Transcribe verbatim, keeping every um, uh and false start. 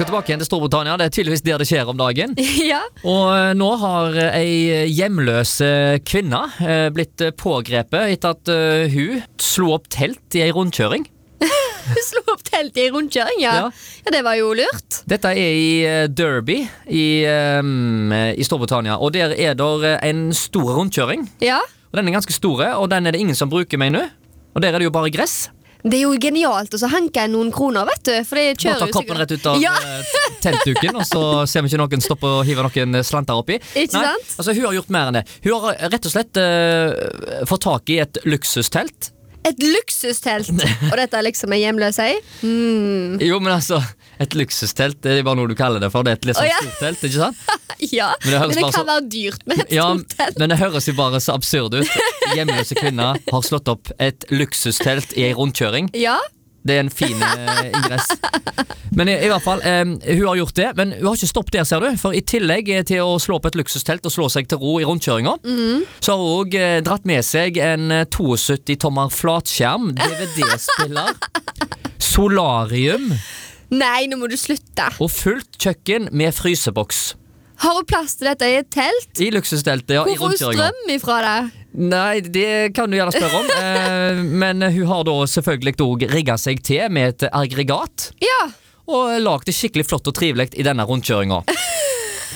skal tilbake igjen til Storbritannia. Det er tydeligvis der det skjer om dagen. Ja. Og nå har ei hjemløs kvinne blitt pågrepet etter at hun slo opp telt i ei rundkjøring. Slo opp telt i rundkjøring, ja. Ja. Ja, det var jo lurt. Dette er i Derby i, um, i Storbritannia, og der er det en stor rundkjøring. Ja. Og den er ganske store, og den er det ingen som bruker meg nå. Og der er det jo bare gress. Det er jo genialt, og så hanker jeg noen kroner, vet du. For det Bare kjører ta jo koppen sikkert- rett ut av Ja. eh, teltduken, og så ser vi ikke noen stoppe og hive noen slanter oppi. Ikke Nei, sant? altså hun har gjort mer enn det. Hun har rett og slett eh, fått tak i et luksustelt. Et luksustelt. Og dette er liksom en hjemløs ei. Mm. Jo, men altså, et luksustelt, det er bare noe du kaller det for. Det er et litt sånn Å, ja. stort telt, ikke sant? Ja, Men det høres men det bare kan så- være dyrt med et Ja, stort telt. men det høres jo bare så absurd ut. Hjemløse kvinner har slått opp et luksustelt i en rundkjøring. Ja, Det er en fin eh, ingress. Men i, i hvert fall, eh, hun har gjort det, men hun har ikke stoppet der, ser du. For i tillegg til å slå opp et luksustelt og slå seg til ro i rundkjøringa, mm. så har hun også eh, dratt med seg en syttito tommer flatskjerm, D V D-spiller, solarium Nei, nå må du slutte. og fullt kjøkken med fryseboks. Har hun plass til dette i et telt? I luksusteltet, ja, i Hvor får hun rundkjøringa. strøm ifra det? Nei, det kan du gjerne spørre om. Eh, men hun har da selvfølgelig også rigget seg til med et aggregat Ja, og lagt det skikkelig flott og trivelig i denne rundkjøringa.